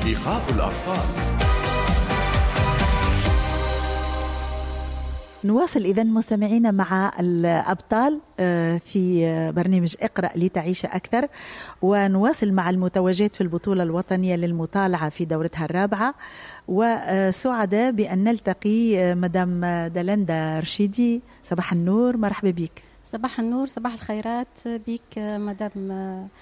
لقاء الأبطال. نواصل إذن مستمعين مع الأبطال في برنامج اقرأ لتعيش أكثر، ونواصل مع المتوجات في البطولة الوطنية للمطالعة في دورتها الرابعة، وسعداء بأن نلتقي مدام دالندا رشيدي. صباح النور، مرحبا بك. صباح النور، صباح الخيرات بك مدام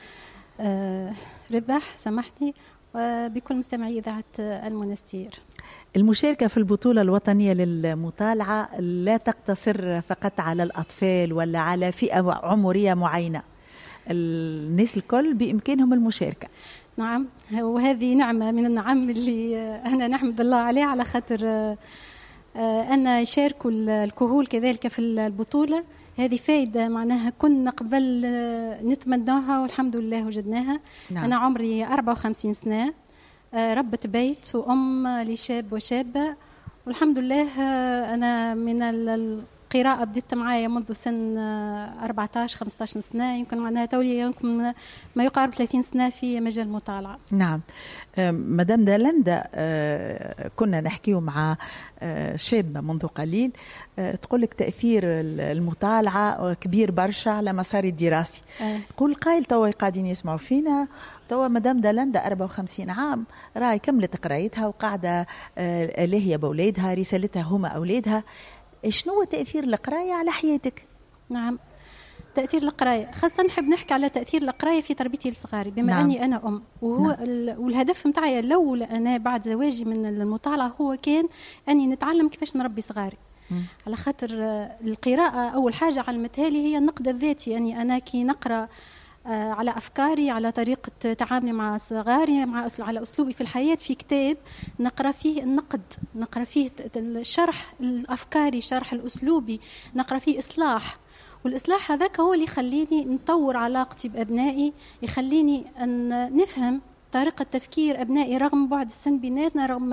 ربح سمحتي، وبكل مستمعي إذاعة المنستير. المشاركة في البطولة الوطنية للمطالعة لا تقتصر فقط على الأطفال ولا على فئة عمرية معينة، الناس الكل بإمكانهم المشاركة. نعم، وهذه نعمة من النعم اللي أنا نحمد الله عليها، على خاطر أن يشاركوا الكهول كذلك في البطولة. هذه فايدة معناها كنا قبل نتمناها والحمد لله وجدناها. نعم. أنا عمري 54 سنة، ربة بيت وأم لشاب وشابة، والحمد لله أنا من القراءة بديت معايا منذ سن 14-15 سنة، يمكن معناها تولي يمكن ما يقارب 30 سنة في مجال المطالعة. نعم. مدام دالندا، كنا نحكيه مع شابة منذ قليل تقولك تأثير المطالعة كبير برشا على مساري الدراسي. قول قائل توا قاعدين يسمعوا فينا توا مدام دالندا 54 عام راهي كملت قرايتها وقاعدة لاهية بأولادها، رسالتها هما أولادها. شنو هو تأثير القراية على حياتك؟ نعم، تأثير القراية خاصة نحب نحكي على تأثير القراية في تربيتي لصغاري، بما نعم. أني أنا أم، وهو نعم. والهدف متاعي الأول أنا بعد زواجي من المطالعة هو كان أني نتعلم كيفاش نربي صغاري. على خاطر القراءة أول حاجة علمتها لي هي النقد الذاتي، يعني أنا كي نقرأ على أفكاري، على طريقة تعاملي مع صغاري، على أسلوبي في الحياة، في كتاب نقرأ فيه النقد، نقرأ فيه الشرح الأفكاري، شرح الأسلوبي، نقرأ فيه إصلاح. والإصلاح هذاك هو اللي يخليني نطور علاقتي بأبنائي، يخليني أن نفهم طريقة تفكير أبنائي رغم بعد السن بيناتنا، رغم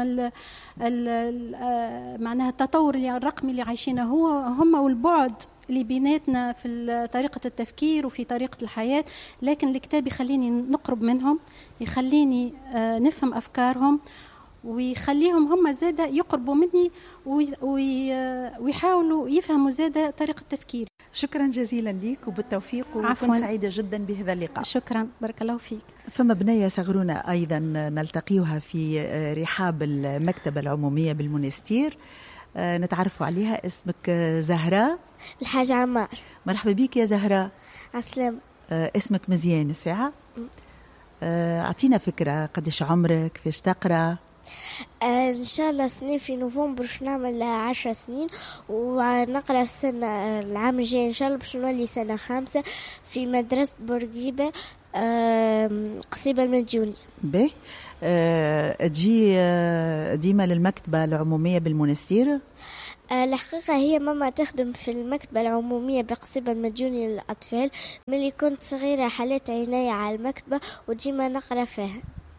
معناها التطور الرقمي اللي عايشينه هم والبعد اللي بيناتنا في طريقة التفكير وفي طريقة الحياة. لكن الكتاب يخليني نقرب منهم، يخليني نفهم أفكارهم، ويخليهم هم زادة يقربوا مني ويحاولوا يفهموا زادة طريقة تفكيري. شكرا جزيلا لك وبالتوفيق، وكنت سعيدة جدا بهذا اللقاء. شكرا، بارك الله فيك. فما بنية صغرونة أيضا نلتقيها في رحاب المكتبة العمومية بالمنستير، نتعرفوا عليها. اسمك زهراء الحاج عمار. مرحبا بك يا زهراء. عسلام. اسمك مزيان الساعة. أعطينا فكرة، قديش عمرك، كيفاش تقرأ؟ إن شاء الله سنين في نوفمبر باش نعمل 10 سنين، ونقرأ السنة العام الجاي إن شاء الله باش نولي سنة 5 في مدرسة بورقيبة قصيبة المديوني. به تجي ديما للمكتبة العمومية بالمنستير؟ الحقيقة هي ماما تخدم في المكتبة العمومية بقصيبة المديوني للأطفال، ملي كنت صغيرة حلت عناية على المكتبة وديما نقرأ فيها.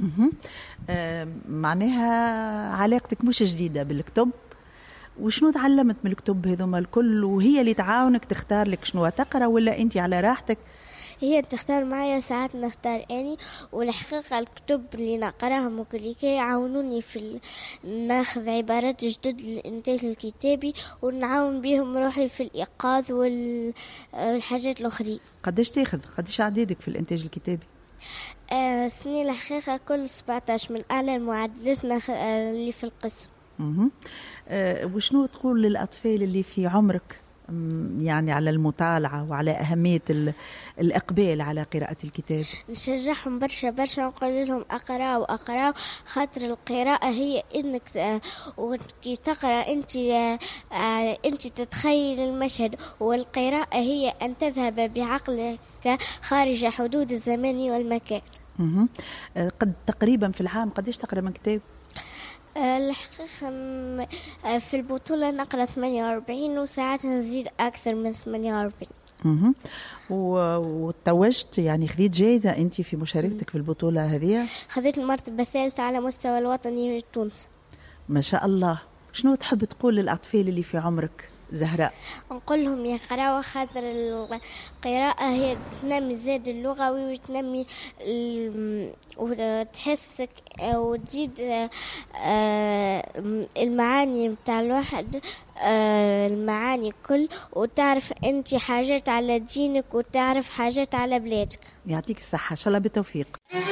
معناها علاقتك مش جديدة بالكتب، وشنو تعلمت من الكتب هذوما الكل، وهي اللي تعاونك تختار لك شنو تقرأ ولا أنت على راحتك؟ هي تختار معايا، ساعات نختار أني، والحقيقة الكتب اللي نقراهم وكل يعاونوني في ناخذ عبارات جدد للإنتاج الكتابي، ونعاون بهم روحي في الإيقاظ والحاجات الأخرى. قديش عددك في الإنتاج الكتابي؟ سنين الحقيقة كل 17 من أعلى المعدلات اللي في القسم. وشنو تقول للأطفال اللي في عمرك يعني على المطالعة وعلى أهمية الإقبال على قراءة الكتاب؟ نشجعهم برشا برشا، نقول لهم أقرأوا خاطر القراءة هي إنك وكي تقرأ أنت تتخيل المشهد، والقراءة هي أن تذهب بعقلك خارج حدود الزمان والمكان. قد تقريبا في العام قديش تقرأ من كتاب؟ الحقيقة في البطولة نقرأ 48، وساعات نزيد أكثر من 48. وتوجت يعني خذيت جائزة أنت في مشاركتك في البطولة هذه؟ خذيت المرتبة الثالثة على مستوى الوطني في تونس. ما شاء الله. شنو تحب تقول للأطفال اللي في عمرك؟ زهراء؟ نقول لهم يقراوا، خاطر القراءة هي تنمي الزاد اللغوي وتنمي وتحسك وتزيد المعاني متاع الواحد، المعاني كل، وتعرف انت حاجات على دينك وتعرف حاجات على بلادك. يعطيك الصحة، إن شاء الله بالتوفيق.